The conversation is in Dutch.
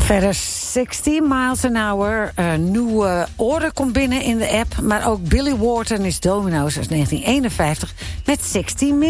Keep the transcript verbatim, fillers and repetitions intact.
Verder zestien miles an hour. Een nieuwe order komt binnen in de app. Maar ook Billy Wharton is Domino's uit negentien eenenvijftig met zestien